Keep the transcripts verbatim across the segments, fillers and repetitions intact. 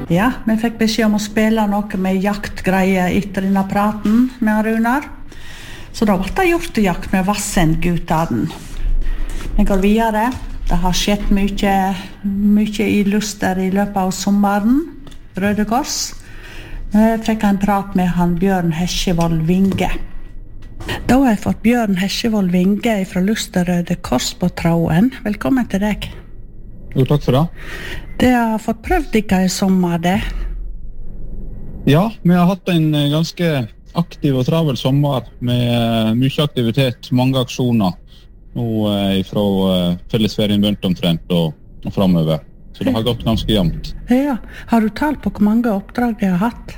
Ja, vi fikk beskjed om å spille noe med jaktgreier etter denne praten med Runar. Så da ble det gjort til jakt med Vassendgutane. Vi går videre. Det har skjedd mye, mye i Luster i løpet av sommeren. Røde Kors. Vi fikk en prat med han Bjørn Hesjevold Vinge. Da har jeg fått Bjørn Hesjevold Vinge fra Luster Røde Kors på tråden. Velkommen til deg. Jo, takk for det. Det har fått prøvd dere i sommer, det? Ja, vi har hatt en ganske aktiv og travel sommer med mye aktivitet, mange aksjoner. Nå fra fellesferien begynt omtrent og, og fremover. Så det har gått ganske jevnt. Ja, har du talt på hvor mange oppdrag de har hatt?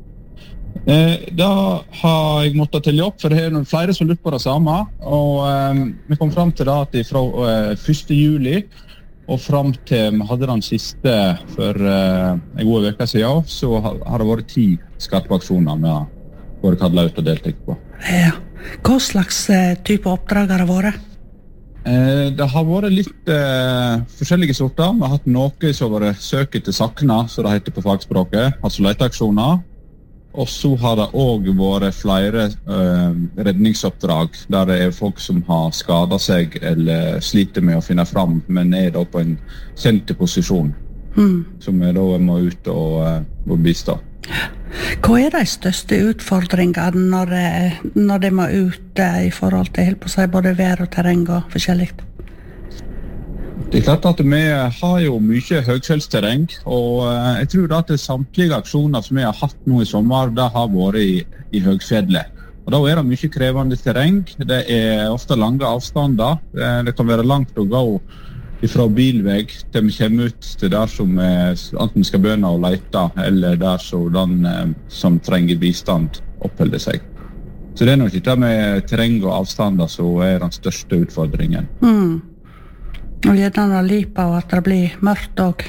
Eh, da har jeg måttet telle opp, for det er noen flere som lurer på det samme. Og eh, vi kom frem til det at fra eh, første juli og frem til vi hadde den siste for eh, en god veke siden, så har, har det vært ti skarpe aksjoner vi har vært kallet ut og deltatt på. Ja, hva slags eh, type oppdrag har det vært? Eh, det har vært litt eh, forskjellige sorter. Vi har hatt noe som har vært søk etter sakna, så det heter på fagspråket, altså leteaksjoner. Og så har det også vært flere eh, redningsoppdrag, der det er folk som har skadet seg eller sliter med å finne fram, men er da på en kjent posisjon, mm. som er da må ut og, og bistå. Hva er de største utfordringene når, når de må ut i forhold til helt på seg, både vær og terreng og forskjellig? Det er klart at vi har jo mye høgfjellsterreng, og jeg tror at samtlige aksjoner som vi har hatt nå i sommer, det har vært i, i høgfjellet. Og da er det mye krevende terreng, det er ofte lange avstander, det kan være langt å gå fra bilveg til vi kommer ut til der som enten skal begynne å lete, eller der som den som trenger bistand oppholder seg. Så det er nok ikke med terreng og avstander som er den største utfordringen. Mm. Og gjerne lipa og at det blir mørkt også.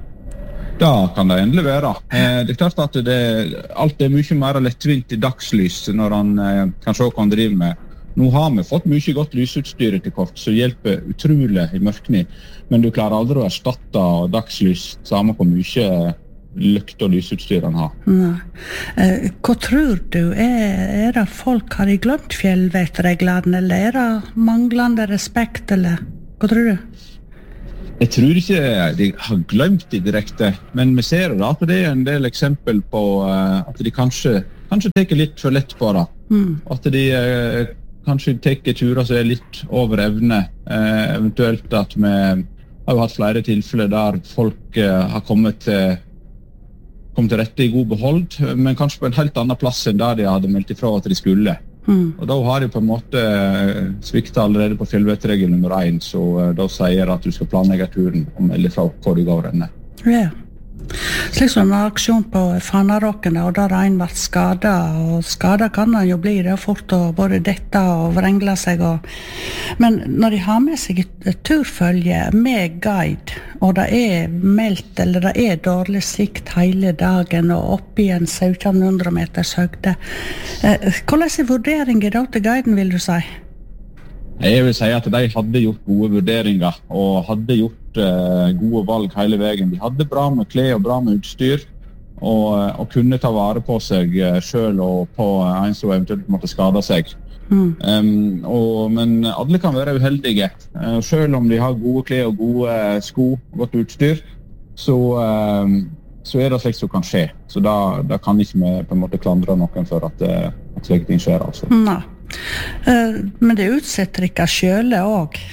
Da kan det endelig være. Eh, det er klart at det, alt er mye mer lettvint i dagslys når han eh, kan se hva han driver med. Nå har vi fått mye godt lysutstyr til kort, som hjelper utrolig i mørkning. Men du klarer aldri å erstatte dagslys, samme på mye lykt og lysutstyr han har. Nei. Eh, hva tror du? Er, er det folk har de glemt fjellvettreglene, eller er det manglende respekt, eller hva tror du? Jeg tror ikke de har glemt det direkte, men vi ser jo at det er en del eksempel på uh, at de kanskje, kanskje teker litt for lett på det. Mm. At de uh, kanskje teker turer som er litt over evne. Uh, eventuelt at vi har jo hatt flere tilfeller der folk uh, har kommet til, kommet til rette i god behold, men kanskje på en helt annen plass enn der de hadde meldt ifra at de skulle. Mm. Og da har de på en måte sviktet allerede på fjellvettregel nummer én, så uh, da sier at du skal planlegge turen og melde fra hvor du går henne. Ja. Slik som en aksjon på Fanaråken, og der en ble skadet, og skadet kan han jo bli, det er fort å både dette og vrengle seg. Og... Men når de har med seg et turfølge med guide, og det er meldt, eller det er dårlig sikt hele dagen, og opp i en sytten hundre meters høgde, hvordan er vurderingen da til guiden, vil du si? Jeg vil si at de hadde gjort gode vurderinger, og hadde gjort uh, gode valg hele veien. De hadde bra med klær og bra med utstyr, og, og kunne ta vare på seg uh, selv og på en som eventuelt måtte skade seg. Mm. Um, og, men alle kan være uheldige. Uh, selv om de har gode klær og gode uh, sko og godt utstyr, så, uh, så er det slik som kan skje. Så da, da kan ikke vi på en måte klandre noen for at, uh, at slik ting skjer. Altså. Nei. Uh, men det utsetter ikke sjøle også?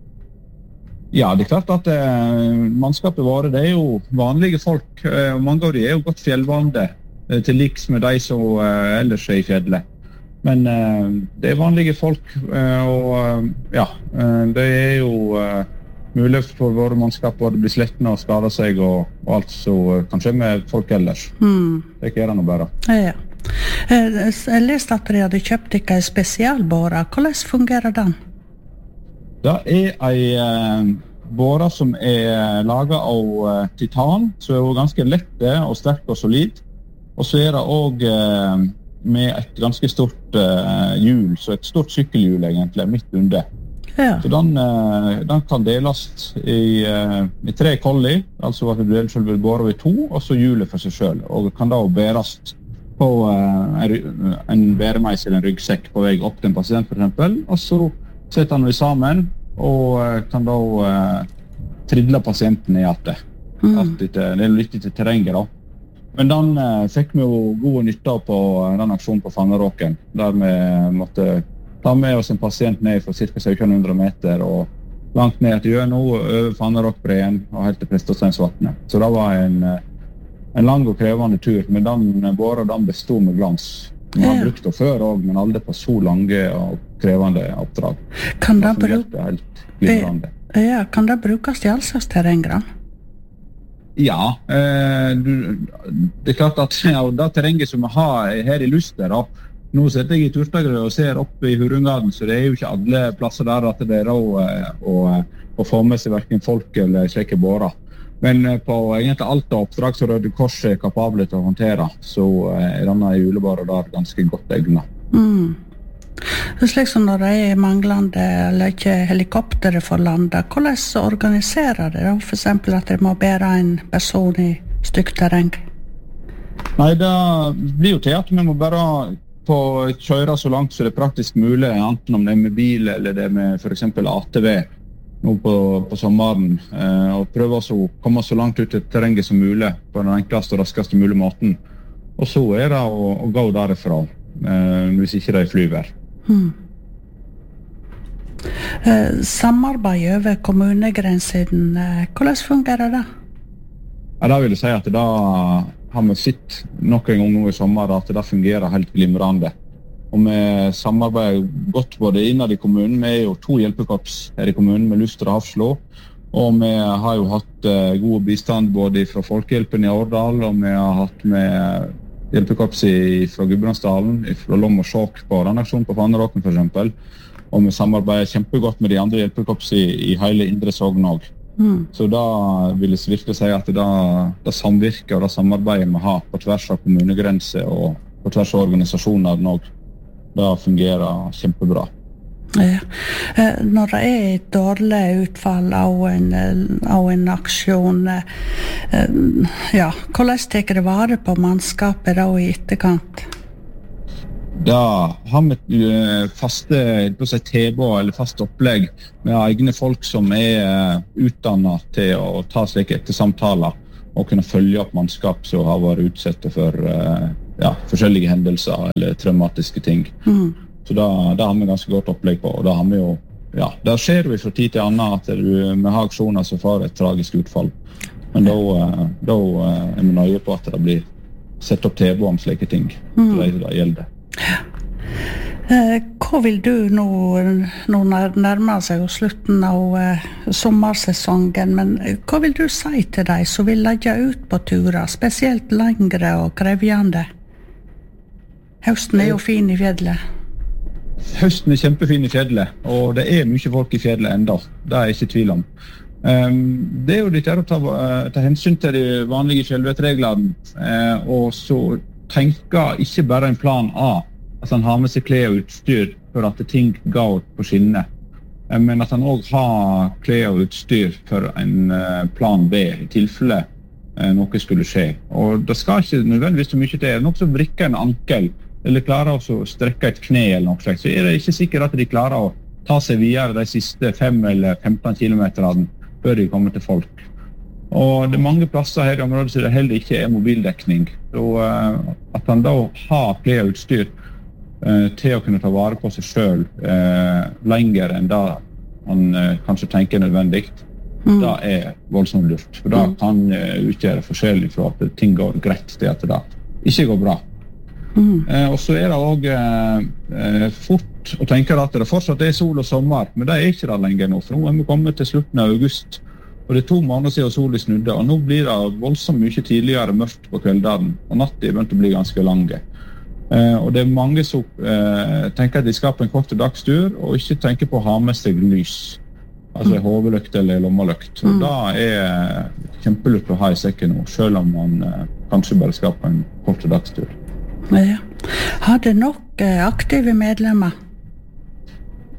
Ja, det er klart at uh, mannskapet våre, det er jo vanlige folk. Uh, mange av de er jo godt fjellvande, uh, til liks med de som uh, ellers er i fjellet. Men uh, det er vanlige folk, uh, og uh, ja, uh, det er jo uh, mulig for våre mannskap å bli slettende og skade seg, og, og alt som uh, kan skje med folk ellers. Mm. Det er ikke det noe bare. Ja. Jeg leste at de hadde kjøpt ikke en spesialbåre. Hvordan fungerer den? Det er en uh, båre som er laget av uh, titan, så er det ganske lette og sterk og solid. Og så er det også uh, med et ganske stort uh, hjul, så et stort sykkelhjul egentlig, midt under. Ja. Så den, den kan deles i, i tre kolli, altså at du deler selve båret i to, og så hjulet for seg selv, og kan da bæres på en, en bæremeis eller en ryggsekk på vei opp til en pasient for eksempel, og så setter han det sammen, og kan da tridle pasienten i hjertet. Mm. Det er litt til terrenget da. Men den fikk vi jo god nytte på den aksjonen på Fanneråken, der vi måtte ta med oss en pasient ned for ca. sytten hundre meter, og langt ned til Gjøno, over Fanneråkbreen og helt til Prestasteinsvatnet. Så det var en, en lang og krevende tur, men den båret den bestod med glans. Vi har brukt det før også, men aldri på så lange og krevende oppdrag. Kan det, det bruk... helt glimrende. Ja, kan det brukes i all slags terrenggrann? Ja, eh, du, det er klart at ja, det terrenget som vi har her i Luster, da, nå sitter jeg i Turstagrøy og ser opp i Hurungaden, så det er jo ikke alle plasser der at det er å, å, å få med seg hverken folk eller slike bårer. Men på egentlig alt oppdrag som Røde Kors er kapable til å håndtere, så er denne julebåret der ganske godt egnet. Mm. Det er slik som når det er manglende eller ikke helikoptere for landet, hvordan organiserer det da? For eksempel at det må bære en person i stygt terreng? Nei, det blir jo til at vi må bare på kjøre så langt så det er praktisk mulig, enten om det er med bil eller det er med for eksempel A T V nå på, på sommeren, eh, og prøve å komme så langt ut til terrenget som mulig på den enkleste og raskeste mulige måten. Og så er det å, å gå derifra, eh, hvis ikke det er flyvær. Hmm. Eh, samarbeid over kommunegrensen, eh, hvordan fungerer det? Ja, da vil jeg si at da har vi sett noen gang nå i sommer at det fungerer helt glimrende. Og vi samarbeider godt både innad i kommunen. Vi er jo to hjelpekorps her i kommunen med Luster og Hafslå. Og vi har jo hatt uh, god bistand både fra Folkehjelpen i Årdal, og vi har hatt med hjelpekorps i, fra Gudbrandsdalen, fra Lom og Sjåk på den aksjonen på Fanneråken for eksempel. Og vi samarbeider kjempegodt med de andre hjelpekorps i, i hele Indre Sogn også. Mm. Så da vil jeg virkelig si at det, det samvirker og det samarbeidet vi har på tvers av kommunegrenser og på tvers av organisasjoner nå, det fungerer kjempebra. Ja. Når det er et dårlig utfall av en, av en aksjon, ja, hvordan tar det vare på mannskapet da i etterkant? Da har vi faste tilbud eller fast opplegg med egne folk som er utdannet til å ta slike ettersamtaler og kunne følge opp mannskap som har vært utsatt for ja, forskjellige hendelser eller traumatiske ting. Mm. Så da, da har vi ganske godt opplegg på, og da har vi jo, ja, der skjer vi fra tid til annen at du, vi har aksjoner som får et tragisk utfall. Men da, da er vi nøye på at det blir sett opp tilbud om slike ting, mm. det, det gjelder. Eh, hva vil du nå, nå nærmer seg jo slutten av eh, sommersesongen, men hva vil du si til deg som vil legge ut på turer, spesielt lengre og krevjende? Høsten er jo fin i fjellet. Høsten er kjempefin i fjellet, og det er mye folk i fjellet enda, det er jeg ikke tvil om. Um, det er jo litt å ta, ta hensyn til de vanlige fjellvettreglene, eh, og så tenker ikke bare en plan A, at han har med seg klær og utstyr for at ting går på skinner, men at han også har klær og utstyr for en plan B i tilfelle noe skulle skje. Og det skal ikke nødvendigvis så mye til. Er det noe som vrikker en ankel, eller klarer å strekke et kne eller noe slikt, så er det ikke sikkert at de klarer å ta seg videre de siste fem eller femten kilometerne før de kommer til folk. Og det er mange plasser her i området så det heller ikke er mobildekning. Så uh, at han da har klær og utstyr uh, til å kunne ta vare på seg selv uh, lenger enn da han uh, kanskje tenker nødvendig, mm. da er voldsomt lurt. For da mm. kan uh, utgjøre forskjellig fra at ting går greit til at det ikke går bra. Mm. Uh, og så er det også uh, uh, fort å tenke at det fortsatt er sol og sommer, men det er ikke det lenger nå, for nå er vi kommet til slutten av august. Og det er to måneder siden solen snudde, og nå blir det voldsomt mye tidligere mørkt på kveldene, og natten er begynt å bli ganske lange. Eh, og det er mange som eh, tenker at de skal på en kort dagstur, og ikke tenker på å ha med seg lys. Altså mm. hovedlykt eller lommeløkt. Og mm. da er kjempelurt å ha i sekken nå, selv om man eh, kanskje bare skal på en kort dagstur. Ja. Har det nok eh, aktive medlemmer?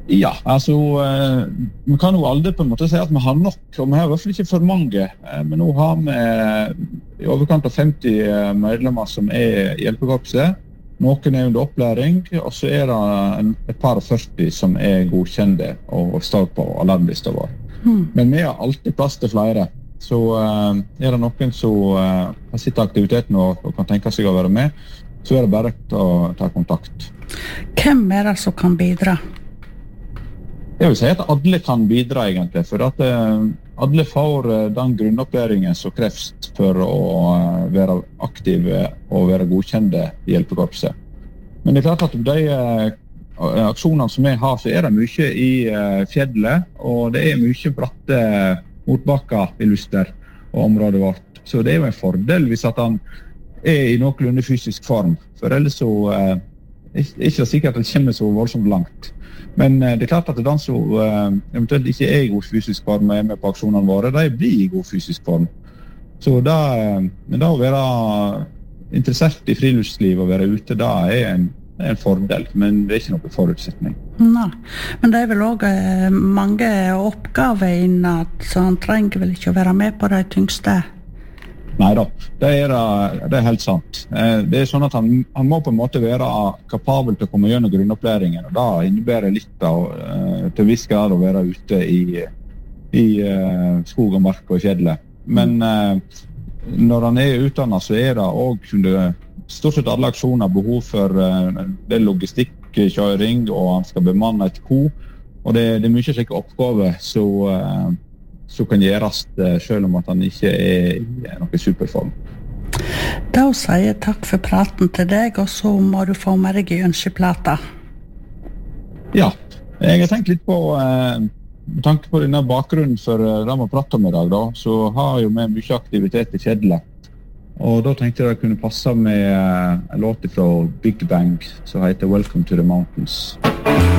Ja, altså, eh, vi kan jo aldri på en måte si at vi har nok, og vi har i hvert fall ikke for mange. Eh, men nå har vi i overkant av femti medlemmer som er i hjelpekorpset. Noen er under opplæring, og så er det en, et par og førti som er godkjente og står på alarmlista vår. Mm. Men vi har alltid plass til flere. Så eh, er det noen som eh, har sitt aktiviteten og, og kan tenke seg å være med, så er det bare å ta kontakt. Hvem er det som kan bidra? Jeg vil si at alle kan bidra egentlig, for at eh, alle får eh, den grunnopplæringen som kreves for å eh, være aktive og være godkjente i hjelpekorpset. Men det er klart at de eh, aksjonene som vi har, så er det mye i eh, fjellet, og det er mye bratte motbakker i Luster og området vårt. Så det er jo en fordel hvis at han er i noenlunde fysisk form, for ellers så eh, er det ikke sikkert at det kommer så voldsomt langt. Men det er klart at den som uh, eventuelt ikke er i god fysisk form og er med på aksjonene våre, de blir i god fysisk form. Så da, da å være interessert i friluftsliv og være ute, da er en, en fordel, men det er ikke noen forutsetning. Nei, men det er vel også uh, mange oppgaver innan, så han trenger vel ikke å være med på de tyngste? Neida, det er, det er helt sant. Det er sånn at han, han må på en måte være kapabel til å komme gjennom grunnopplæringen, og da innebærer litt av, til viss grad å være ute i, i skog og mark og fjellet. Men når han er utdannet, så er det også under stort sett alle aksjoner behov for det logistikkjøring, og han skal bemanne et ko, og det, det er mye slike oppgaver, så som kan gjøres selv om at han ikke er i noen superform. Da sier jeg takk for praten til deg, og så må du få med deg i ønskeplata. Ja, jeg har tenkt litt på, eh, med tanke på denne bakgrunnen for det vi har pratet om i dag, da, så har jo vi mye aktivitet i fjellet. Og da tenkte jeg det kunne passe med en låt fra Big Bang som heter Welcome to the Mountains.